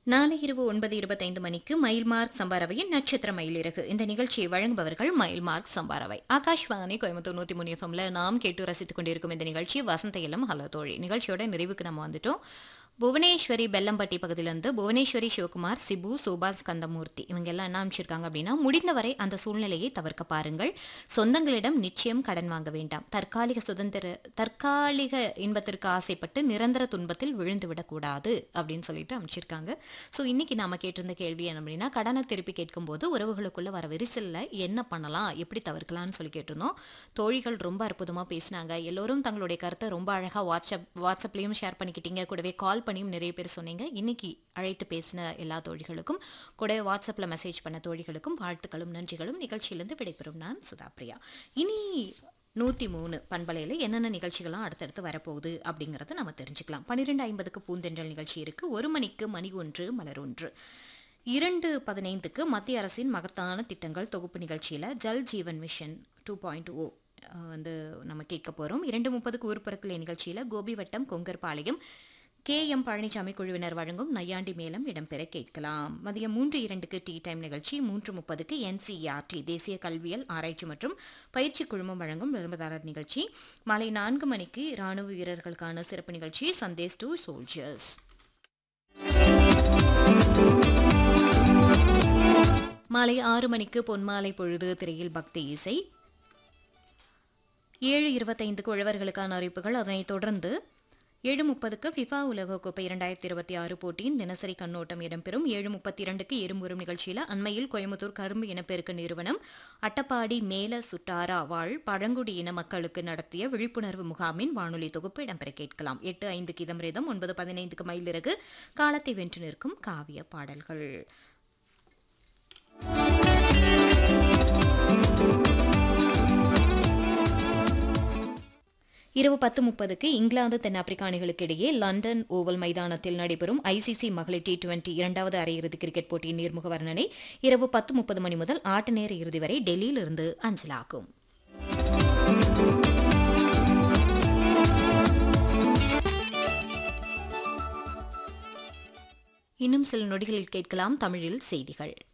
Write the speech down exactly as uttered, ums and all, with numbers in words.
நாளை இரவு ஒன்பது இருபத்தைந்து மணிக்கு மயில்மார்க் சம்பாரவையின் நட்சத்திர மயிலிறகு. இந்த நிகழ்ச்சியை வழங்குபவர்கள் மயில்மார்க் சம்பாரவை. ஆகாஷ்வாணி கோயம்புத்தூர் நூத்தி மூணு எஃப்எம்ல நாம் கேட்டு ரசித்துக் கொண்டிருக்கும் இந்த நிகழ்ச்சி வசந்த இளம் ஹலோ தோழி. நிகழ்ச்சியோட நிறைவுக்கு நம்ம வந்துட்டோம். புவனேஸ்வரி பெல்லம்பட்டி பகுதியிலிருந்து புவனேஸ்வரி சிவகுமார், சிபு, சோபா, ஸ்கந்தமூர்த்தி இவங்க எல்லாம் என்ன அமைச்சிருக்காங்க அப்படின்னா, முடிந்தவரை அந்த சூழ்நிலையை தவிர்க்க பாருங்கள். சொந்தங்களிடம் நிச்சயம் கடன் வாங்க வேண்டாம். தற்காலிக சுதந்திர தற்காலிக இன்பத்திற்கு ஆசைப்பட்டு நிரந்தர துன்பத்தில் விழுந்து விடக்கூடாது அப்படின்னு சொல்லிட்டு அமைச்சிருக்காங்க. ஸோ இன்னைக்கு நாம கேட்டிருந்த கேள்வி என்ன அப்படின்னா, கடனை திருப்பி கேட்கும் போது உறவுகளுக்குள்ள வர விரிசல்ல என்ன பண்ணலாம், எப்படி தவிர்க்கலாம்னு சொல்லி கேட்டிருந்தோம். தோழிகள் ரொம்ப அற்புதமா பேசினாங்க. எல்லோரும் தங்களுடைய கருத்தை ரொம்ப அழகா வாட்ஸ்அப் வாட்ஸ்அப்லயும் ஷேர் பண்ணிக்கிட்டீங்க. கூடவே கால் பண்ணியும் நிறைய பேர் சொன்னீங்க. இன்னைக்கு அழைத்து பேசின எல்லா தோழிகளுக்கும், கூட வாட்ஸ்அப்ல மெசேஜ் பண்ண தோழிகளுக்கும் வாழ்த்துக்களும் நன்றிகளும். நிகழ்ச்சியிலிருந்து விடைபெறும் நான் சுதாப்ரியா. இனி நூத்தி மூணு பண்பலையில என்னென்ன நிகழ்ச்சிகள்லாம் அடுத்தடுத்து வரப்போகுது அப்படிங்கறத நம்ம தெரிஞ்சுக்கலாம். பன்னிரெண்டு ஐம்பதுக்கு பூந்தென்றல் நிகழ்ச்சி இருக்கு. ஒரு மணிக்கு மணி ஒன்று மலர் ஒன்று. இரண்டு பதினைந்துக்கு மத்திய அரசின் மகத்தான திட்டங்கள் தொகுப்பு நிகழ்ச்சியில Jal Jeevan mission two point ஓ வந்து நம்ம கேட்க போறோம். இரண்டு முப்பதுக்கு ஊர்ப்புறத்திலே நிகழ்ச்சியில கோபி வட்டம் கொங்கர்பாளையம் கே எம் பழனிசாமி குழுவினர் வழங்கும் நையாண்டி மேளம் இடம்பெற கேட்கலாம். மதியம் மூன்று இரண்டுக்கு டீ டைம் நிகழ்ச்சி. மூன்று முப்பதுக்கு என்சிஆர்டி தேசிய கல்வியல் ஆராய்ச்சி மற்றும் பயிற்சி குழுமம் வழங்கும் விளம்பரதாரர் நிகழ்ச்சி. மாலை நான்கு மணிக்கு ராணுவ வீரர்களுக்கான சிறப்பு நிகழ்ச்சி சந்தேஷ் டு சோல்ஜர்ஸ். மாலை ஆறு மணிக்கு பொன்மாலை பொழுது திரையில் பக்தி இசை. ஏழு இருபத்தைந்துக்கு உழவர்களுக்கான அறிவிப்புகள். அதனைத் தொடர்ந்து ஏழு முப்பதுக்கு ஃபிஃபா உலகக்கோப்பை இரண்டாயிரத்தி இருபத்தி ஆறு போட்டியின் தினசரி கண்ணோட்டம் இடம்பெறும். ஏழு முப்பத்தி இரண்டுக்கு எறும்புறும் நிகழ்ச்சியில் அண்மையில் கோயம்புத்தூர் கரும்பு இனப்பெருக்க நிறுவனம் அட்டப்பாடி மேல சுட்டாரா வாழ் பழங்குடி இன மக்களுக்கு நடத்திய விழிப்புணர்வு முகாமின் வானொலி தொகுப்பு இடம்பெற கேட்கலாம். எட்டு ஐந்துக்கு இதம்ரேதம். ஒன்பது பதினைந்துக்கு மயிலிறகு காலத்தை வென்று நிற்கும் காவிய பாடல்கள். இரவு பத்து முப்பதுக்கு இங்கிலாந்து தென்னாப்பிரிக்க அணிகளுக்கு இடையே லண்டன் ஓவல் மைதானத்தில் நடைபெறும் ஐசிசி மகளிர் டி டுவெண்டி இரண்டாவது அரையிறுதி கிரிக்கெட் போட்டியின் நேர்முக வர்ணனை இரவு பத்து முப்பது மணி முதல் ஆட்ட நேர இறுதி வரை டெல்லியிலிருந்து அஞ்சலாகும். இன்னும் சில நொடிகளில் கேட்கலாம் தமிழில் செய்திகள்.